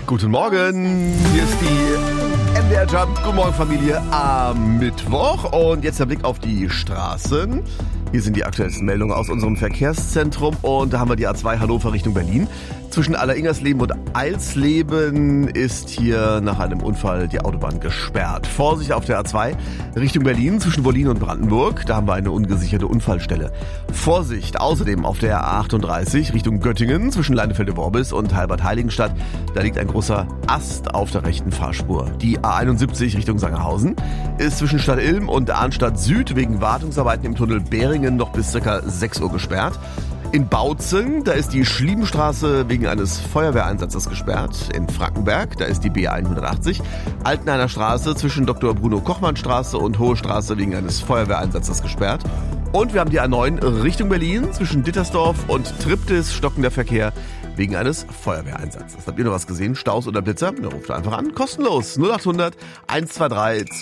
Guten Morgen, hier ist die MDR Jump. Guten Morgen Familie am Mittwoch und jetzt der Blick auf die Straßen. Hier sind die aktuellsten Meldungen aus unserem Verkehrszentrum und da haben wir die A2 Hannover Richtung Berlin. Zwischen Alleringersleben und Eilsleben ist hier nach einem Unfall die Autobahn gesperrt. Vorsicht auf der A2 Richtung Berlin zwischen Wollin und Brandenburg. Da haben wir eine ungesicherte Unfallstelle. Vorsicht außerdem auf der A38 Richtung Göttingen zwischen Leinefelde-Worbis und Halbert-Heiligenstadt. Da liegt ein großer Ast auf der rechten Fahrspur. Die A71 Richtung Sangerhausen ist zwischen Stadt Ilm und Arnstadt Süd wegen Wartungsarbeiten im Tunnel Beringen noch bis ca. 6 Uhr gesperrt. In Bautzen, da ist die Schliebenstraße wegen eines Feuerwehreinsatzes gesperrt. In Frankenberg, da ist die B180. Altenhainer Straße zwischen Dr. Bruno Kochmann Straße und Hohe Straße wegen eines Feuerwehreinsatzes gesperrt. Und wir haben die A9 Richtung Berlin zwischen Dittersdorf und Triptis stockender Verkehr wegen eines Feuerwehreinsatzes. Habt ihr noch was gesehen? Staus oder Blitzer? Ja, ruft einfach an. Kostenlos. 0800 123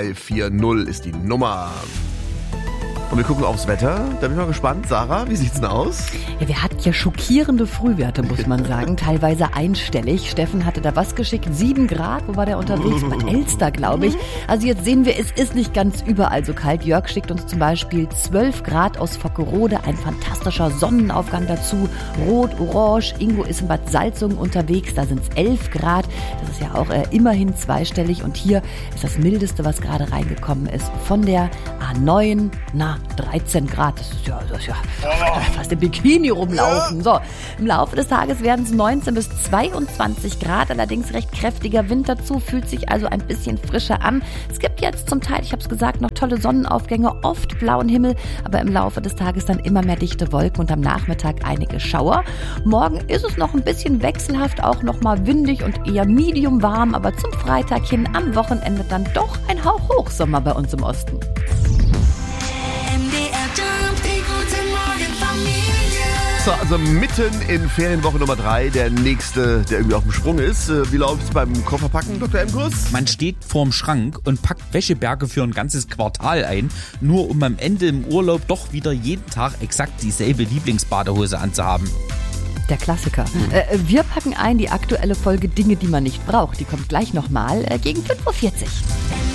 2340 ist die Nummer. Und wir gucken aufs Wetter. Da bin ich mal gespannt. Sarah, wie sieht's denn aus? Ja, wir hatten ja schockierende Frühwerte, muss man sagen. Teilweise einstellig. Steffen hatte da was geschickt. 7 Grad. Wo war der unterwegs? Bad Elster, glaube ich. Also jetzt sehen wir, es ist nicht ganz überall so kalt. Jörg schickt uns zum Beispiel 12 Grad aus Vockerode. Ein fantastischer Sonnenaufgang dazu. Rot, orange. Ingo ist in Bad Salzungen unterwegs. Da sind's 11 Grad. Das ist ja auch immerhin zweistellig. Und hier ist das Mildeste, was gerade reingekommen ist. Von der A9 nach 13 Grad, das ist ja fast im Bikini rumlaufen. So, im Laufe des Tages werden es 19 bis 22 Grad, allerdings recht kräftiger Wind dazu, fühlt sich also ein bisschen frischer an. Es gibt jetzt zum Teil, ich habe es gesagt, noch tolle Sonnenaufgänge, oft blauen Himmel, aber im Laufe des Tages dann immer mehr dichte Wolken und am Nachmittag einige Schauer. Morgen ist es noch ein bisschen wechselhaft, auch noch mal windig und eher medium warm, aber zum Freitag hin am Wochenende dann doch ein Hauch Hochsommer bei uns im Osten. So, also mitten in Ferienwoche Nummer 3, der nächste, der irgendwie auf dem Sprung ist. Wie läuft's beim Kofferpacken, Dr. Emkus? Man steht vorm Schrank und packt Wäscheberge für ein ganzes Quartal ein, nur um am Ende im Urlaub doch wieder jeden Tag exakt dieselbe Lieblingsbadehose anzuhaben. Der Klassiker. Wir packen ein die aktuelle Folge Dinge, die man nicht braucht. Die kommt gleich nochmal gegen 5.40 Uhr.